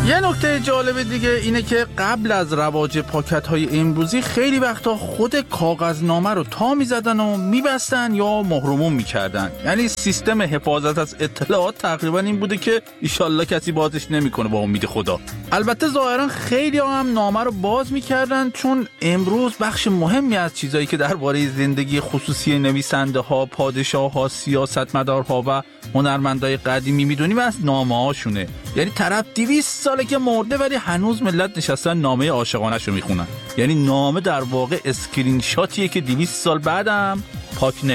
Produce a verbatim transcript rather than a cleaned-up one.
یه نکته جالب دیگه اینه که قبل از رواج پاکت‌های امروزی خیلی وقتا خود کاغذنامه رو تا می‌زدن و می‌بستن یا مهرموم می‌کردن. یعنی سیستم حفاظت از اطلاعات تقریبا این بوده که ایشالله کسی بازش نمی‌کنه با امید خدا. البته ظاهرا خیلی هم نامه رو باز می‌کردن، چون امروز بخش مهمی از چیزایی که درباره زندگی خصوصی نویسنده‌ها، پادشاه‌ها، سیاستمدارها و هنرمندای قدیمی می‌دونیم از نامه‌هاشونه. یعنی طرف دویست ساله که مرده ولی هنوز ملت نشستن نامه عاشقانه‌شو میخونن. یعنی نامه در واقع اسکرین شاتیه که دویست سال بعدم پاک